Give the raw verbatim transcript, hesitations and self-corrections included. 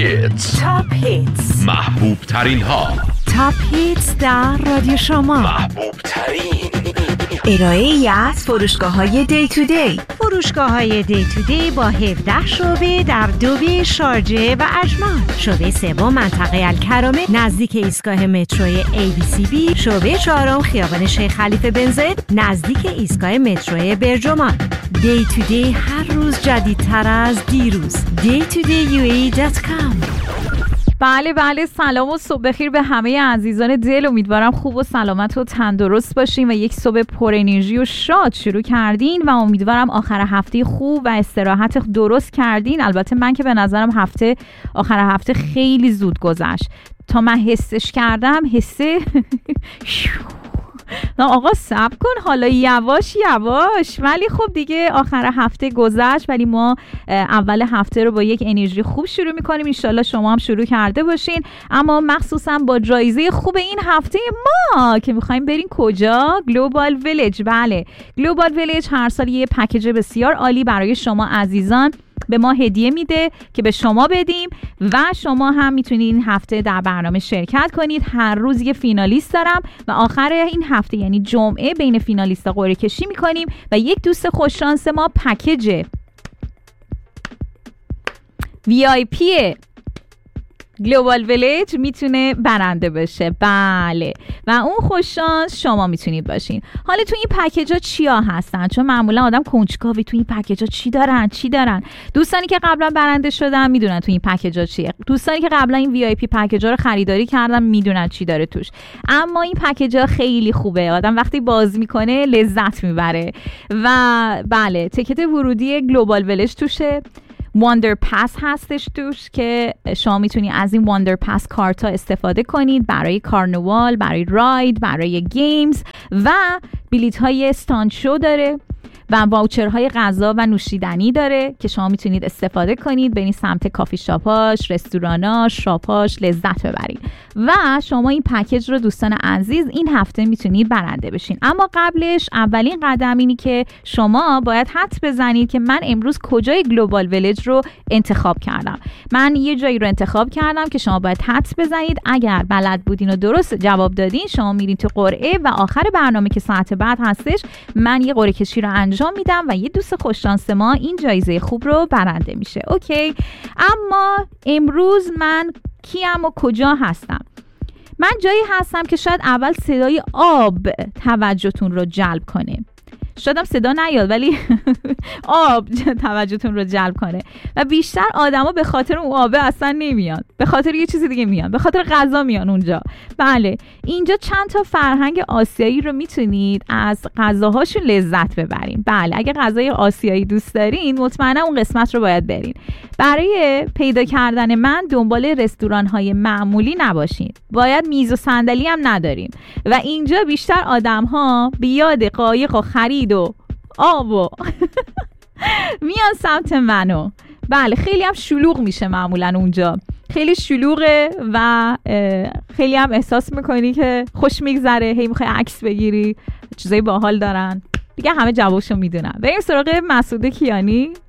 هیتس تاپ هیتس محبوب ترین ها تاپ هیتس در رادیو شما محبوب ترین ارائه ای از فروشگاه های دی تو دی. فروشگاه های دی تو دی با هفده شعبه در دوبی، شارجه و اجمان. شعبه سوم منطقه الکرامه نزدیک ایستگاه متروی ای بی سی بی. شعبه چهارم خیابان شیخ خلیفه بن زاید نزدیک ایستگاه متروی برجمان. دی تو دی هر روز جدیدتر از دیروز. دی تو دی یو ای دات کام. بله بله، سلام و صبح بخیر به همه عزیزان دل. امیدوارم خوب و سلامت و تندرست باشین و یک صبح پر انرژی و شاد شروع کردین و امیدوارم آخر هفته خوب و استراحت درست کردین. البته من که به نظرم هفته آخر هفته خیلی زود گذشت. تا من حسش کردم حسه نه آقا صبر کن، حالا یواش یواش. ولی خب دیگه آخر هفته گذشت، ولی ما اول هفته رو با یک انرژی خوب شروع میکنیم. انشالله شما هم شروع کرده باشین، اما مخصوصا با جایزه خوب این هفته ما که میخوایم بریم کجا؟ گلوبال ویلیج. بله، گلوبال ویلیج هر سال یه پکیج بسیار عالی برای شما عزیزان به ما هدیه میده که به شما بدیم و شما هم میتونید این هفته در برنامه شرکت کنید. هر روز یه فینالیست دارم و آخر این هفته یعنی جمعه بین فینالیست‌ها قرعه کشی میکنیم و یک دوست خوش شانس ما پکیج وی آی پی گلوبال ویلیج میتونه برنده بشه. بله، و اون خوششانس شما میتونید باشین. حالا تو این پکیجا چیا هستن؟ چون معمولا آدم کنجکاوی تو این پکیجا چی دارن چی دارن. دوستانی که قبلا برنده شدن میدونن تو این پکیجا چیه. دوستانی که قبلا این وی آی پی پکیجا رو خریداری کردن میدونن چی داره توش. اما این پکیجا خیلی خوبه، آدم وقتی باز میکنه لذت میبره. و بله، تیکت ورودی گلوبال ویلیج توشه. واندر پاس هستش توش که شما میتونی از این واندر پاس کارتا استفاده کنید برای کارنوال، برای راید، برای گیمز و بلیت های استاند شو داره و واوچرهای غذا و نوشیدنی داره که شما میتونید استفاده کنید، برید سمت کافی شاپاش، رستوراناش، شاپاش لذت ببرید و شما این پکیج رو دوستان عزیز این هفته میتونید برنده بشین. اما قبلش اولین قدم اینی که شما باید حدس بزنید که من امروز کجای گلوبال ویلیج رو انتخاب کردم. من یه جایی رو انتخاب کردم که شما باید حدس بزنید. اگر بلد بودین و درست جواب دادین شما میرین تو قرعه و آخر برنامه که ساعت بعد هستش من یه قرعه کشی رو انجام میدم و یه دوست خوش شانس ما این جایزه خوب رو برنده میشه. اوکی، اما امروز من کیم و کجا هستم؟ من جایی هستم که شاید اول صدای آب توجهتون رو جلب کنه. شاید هم صدا نیاد ولی آب توجهتون رو جلب کنه و بیشتر آدما به خاطر اون آبه اصلا نمیان، به خاطر یه چیز دیگه میان، به خاطر غذا میان اونجا. بله، اینجا چند تا فرهنگ آسیایی رو میتونید از غذاهاشون لذت ببرین. بله، اگه غذای آسیایی دوست دارین مطمئنا اون قسمت رو باید برین. برای پیدا کردن من دنبال رستوران‌های معمولی نباشین، باید میز و صندلی هم نداریم و اینجا بیشتر آدم‌ها به یاد قایق و خرید و آب و میان سمت منو. بله، خیلی هم شلوغ میشه معمولا اونجا، خیلی شلوغه و خیلی هم احساس میکنی که خوش میگذره، هی میخوای عکس بگیری، چیزای باحال دارن دیگه. همه جوابشو میدونن. بریم سراغ مسعود کیانی.